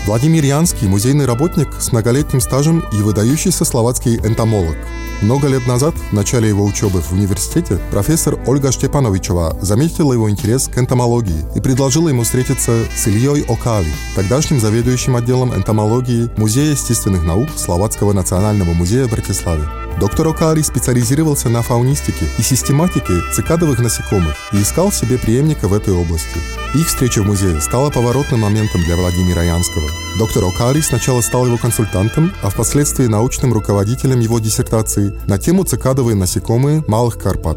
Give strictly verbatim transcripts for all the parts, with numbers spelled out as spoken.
Владимир Янский – музейный работник с многолетним стажем и выдающийся словацкий энтомолог. Много лет назад, в начале его учебы в университете, профессор Ольга Штепановичова заметила его интерес к энтомологии и предложила ему встретиться с Ильей Окали, тогдашним заведующим отделом энтомологии Музея естественных наук Словацкого национального музея в Братиславе. Доктор Окали специализировался на фаунистике и систематике цикадовых насекомых и искал себе преемника в этой области. Их встреча в музее стала поворотным моментом для Владимира Янского. Доктор Окали сначала стал его консультантом, а впоследствии научным руководителем его диссертации на тему цикадовые насекомые Малых Карпат.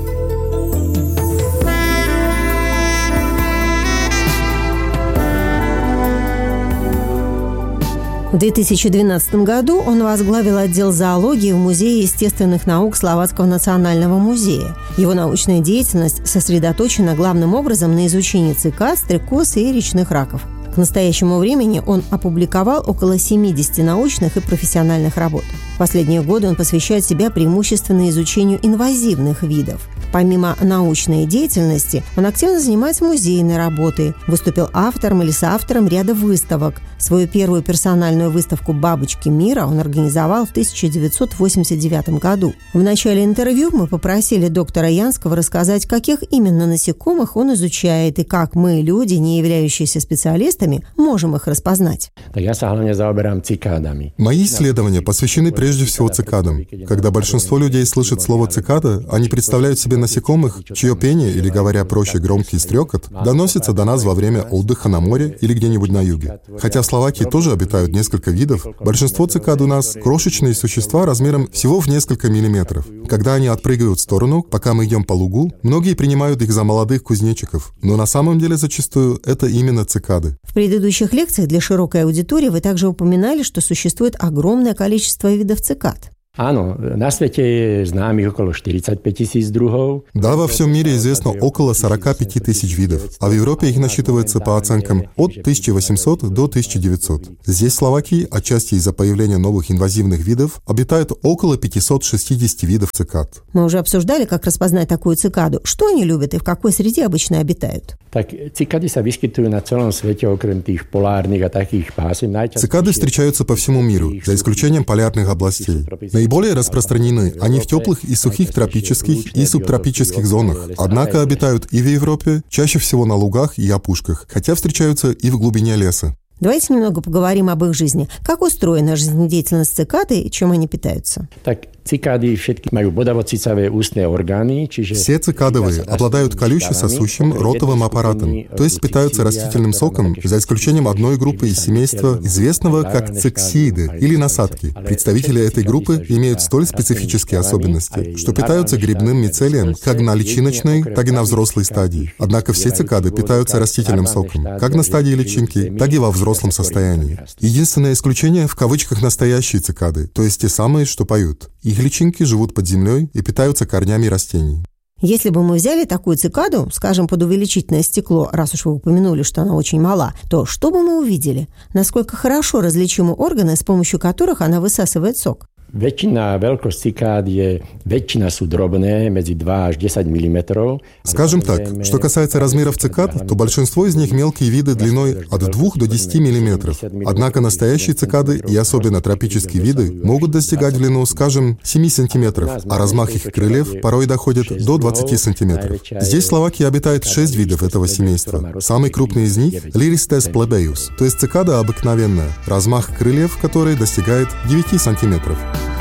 В две тысячи двенадцатом году он возглавил отдел зоологии в Музее естественных наук Словацкого национального музея. Его научная деятельность сосредоточена главным образом на изучении цикад, стрекоз и речных раков. К настоящему времени он опубликовал около семидесяти научных и профессиональных работ. В последние годы он посвящает себя преимущественно изучению инвазивных видов. Помимо научной деятельности, он активно занимается музейной работой, выступил автором или соавтором ряда выставок. Свою первую персональную выставку «Бабочки мира» он организовал в тысяча девятьсот восемьдесят девятом году. В начале интервью мы попросили доктора Янского рассказать, каких именно насекомых он изучает и как мы, люди, не являющиеся специалистами, можем их распознать. Я главное заоберам цикадами. Мои исследования посвящены прежде всего цикадам. Когда большинство людей слышат слово «цикада», они представляют себе насекомых, чье пение, или, говоря проще, громкий стрекот, доносится до нас во время отдыха на море или где-нибудь на юге. Хотя в Словакии тоже обитают несколько видов, большинство цикад у нас – крошечные существа размером всего в несколько миллиметров. Когда они отпрыгивают в сторону, пока мы идем по лугу, многие принимают их за молодых кузнечиков, но на самом деле зачастую это именно цикады. В предыдущих лекциях для широкой аудитории вы также упоминали, что существует огромное количество видов цикад. Áno, na svete je známych okolo štyridsaťpäť tisíc druhov. Да, во всем мире известно около сорок пять тысяч видов, а в Европе их насчитывается по оценкам от тысяча восемьсот до тысяча девятьсот. Здесь, в Словакии, отчасти из-за появления новых инвазивных видов, обитает около пятьсот шестьдесят видов цикад. Мы уже обсуждали, как распознать такую цикаду. Что они любят и в какой среде обычно обитают? Так, цикады sa vyskytujú na celom svete okrem tých polárnych a takých pásiem. Цикады встречаются по всему миру, за исключением полярных областей. Наиболее распространены они в теплых и сухих тропических и субтропических зонах, однако обитают и в Европе, чаще всего на лугах и опушках, хотя встречаются и в глубине леса. Давайте немного поговорим об их жизни. Как устроена жизнедеятельность цикады и чем они питаются? Так, цикады všetky majú бодово-цицавые устные органы, čiže... Все цикадовые обладают колюще-сосущим ротовым аппаратом, то есть питаются растительным соком, за исключением одной группы из семейства, известного как циксииды или насадки. Представители этой группы имеют столь специфические особенности, что питаются грибным мицелием как на личиночной, так и на взрослой стадии. Однако все цикады питаются растительным соком, как на стадии личинки, так и во взрослом состоянии. Единственное исключение в кавычках настоящие цикады, то есть те самые, что поют. Их личинки живут под землей и питаются корнями растений. Если бы мы взяли такую цикаду, скажем, под увеличительное стекло, раз уж вы упомянули, что она очень мала, то что бы мы увидели? Насколько хорошо различимы органы, с помощью которых она высасывает сок? Väčšina veľkosť cikád je, väčšina sú drobné, medzi два až desať миллиметров. Скажем так, что касается размеров цикад, то большинство из них мелкие виды длиной от двух до десяти миллиметров. Однако настоящие цикады, и особенно тропические виды, могут достигать в длину, скажем, семи сантиметров, а размах их крыльев порой доходит до двадцати сантиметров. Здесь в Словакии обитает шесть видов этого семейства. Самый крупный из них – Lyristes plebeius, то есть цикада обыкновенная, размах крыльев которой достигает девяти сантиметров.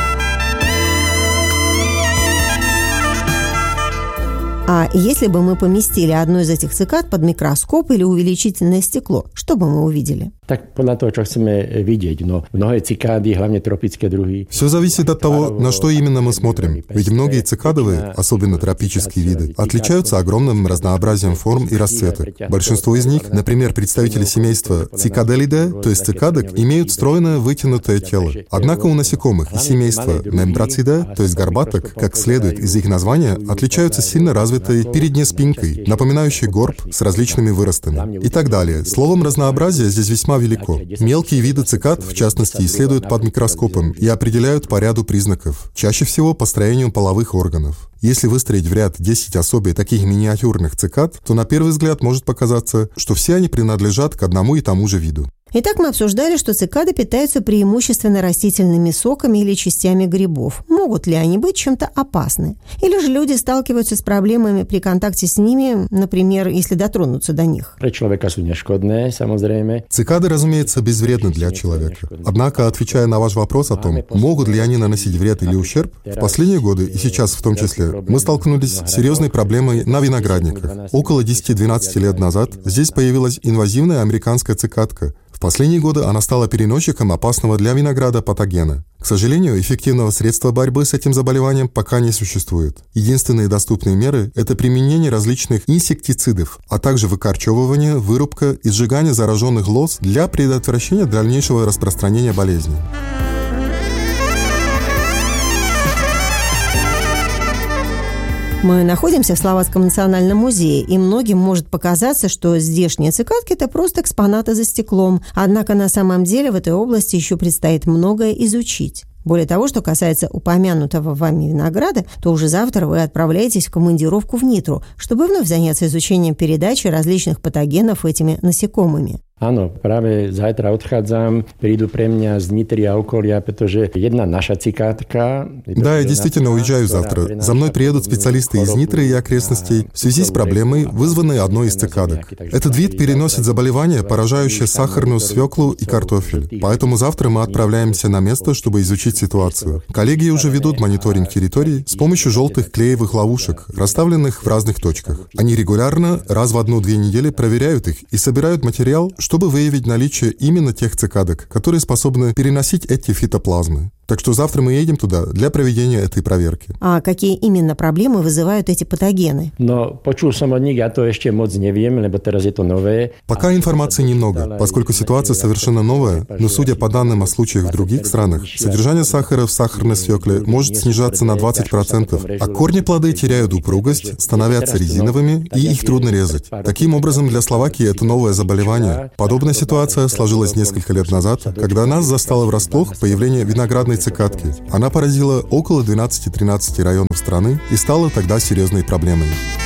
А если бы мы поместили одну из этих цикад под микроскоп или увеличительное стекло, что бы мы увидели? Так podľa toho, čo chceme vidieť, no mnohé cikády, hlavne tropické druhy. Все зависит от того, на что именно мы смотрим. Ведь многие цикадовые, особенно тропические виды, отличаются огромным разнообразием форм и расцветок. Большинство из них, например, представители семейства Cicadellidae, то есть цикадок, имеют стройное вытянутое тело. Однако у насекомых из семейства Membracidae, то есть горбаток, как следует из их названия, отличаются сильно развитой передней спинкой, напоминающей горб с различными выростами и так далее. Словом, разнообразие здесь весьма велико. Мелкие виды цикад, в частности, исследуют под микроскопом и определяют по ряду признаков, чаще всего по строению половых органов. Если выстроить в ряд десять особей таких миниатюрных цикад, то на первый взгляд может показаться, что все они принадлежат к одному и тому же виду. Итак, мы обсуждали, что цикады питаются преимущественно растительными соками или частями грибов. Могут ли они быть чем-то опасны? Или же люди сталкиваются с проблемами при контакте с ними, например, если дотронуться до них? Pre človeka sú neškodné, samozrejme. Цикады, разумеется, безвредны для человека. Однако, отвечая на ваш вопрос о том, могут ли они наносить вред или ущерб, в последние годы, и сейчас в том числе, мы столкнулись с серьезной проблемой на виноградниках. Около десять-двенадцать лет назад здесь появилась инвазивная американская цикадка. В последние годы она стала переносчиком опасного для винограда патогена. К сожалению, эффективного средства борьбы с этим заболеванием пока не существует. Единственные доступные меры – это применение различных инсектицидов, а также выкорчевывание, вырубка и сжигание зараженных лоз для предотвращения дальнейшего распространения болезни. Мы находимся в Словацком национальном музее, и многим может показаться, что здешние цикадки – это просто экспонаты за стеклом. Однако на самом деле в этой области еще предстоит многое изучить. Более того, что касается упомянутого вами винограда, то уже завтра вы отправляетесь в командировку в Нитру, чтобы вновь заняться изучением передачи различных патогенов этими насекомыми. Áno, práve zajtra odchádzam, prídu pre mňa z Nitry a okolia, pretože jedna наша цикадка... Да, я действительно уезжаю завтра. За мной приедут специалисты из Нитры и окрестностей в связи с проблемой, вызванной одной из цикадок. Этот вид переносит заболевание, поражающее сахарную свеклу и картофель. Поэтому завтра мы отправляемся на место, чтобы изучить ситуацию. Коллеги уже ведут мониторинг территорий с помощью желтых клеевых ловушек, расставленных в разных точках. Они регулярно, раз в одну-две недели, проверяют их и собирают материал, чтобы выявить наличие именно тех цикадок, которые способны переносить эти фитоплазмы. Так что завтра мы едем туда для проведения этой проверки. А какие именно проблемы вызывают эти патогены? Но почул сам от них, я то еще моc невiem, либо teraz je to nové. Пока информации немного, поскольку ситуация совершенно новая, но судя по данным о случаях в других странах, содержание сахара в сахарной свекле может снижаться на двадцать процентов, а корни плоды теряют упругость, становятся резиновыми, и их трудно резать. Таким образом, для Словакии это новое заболевание. Подобная ситуация сложилась несколько лет назад, когда нас застало врасплох появление виноградной цикадки. Она поразила около двенадцати-тринадцати районов страны и стала тогда серьезной проблемой.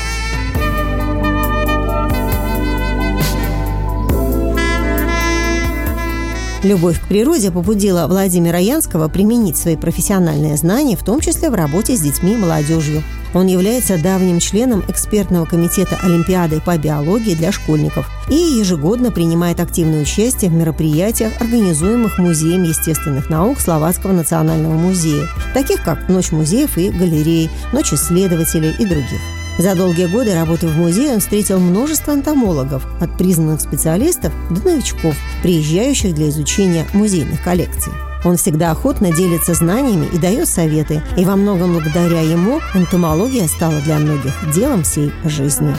Любовь к природе побудила Владимира Янского применить свои профессиональные знания, в том числе в работе с детьми и молодежью. Он является давним членом экспертного комитета Олимпиады по биологии для школьников и ежегодно принимает активное участие в мероприятиях, организуемых Музеем естественных наук Словацкого национального музея, таких как «Ночь музеев» и галерей, «Ночь исследователей» и других. За долгие годы работы в музее он встретил множество энтомологов, от признанных специалистов до новичков, приезжающих для изучения музейных коллекций. Он всегда охотно делится знаниями и дает советы, и во многом благодаря ему энтомология стала для многих делом всей жизни.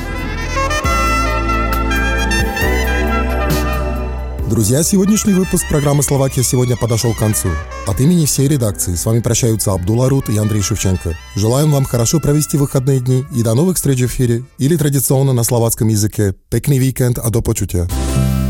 Друзья, сегодняшний выпуск программы «Словакия сегодня» подошел к концу. От имени всей редакции с вами прощаются Абдулла Рут и Андрей Шевченко. Желаем вам хорошо провести выходные дни и до новых встреч в эфире или традиционно на словацком языке. Пекный уикенд, а до почутия.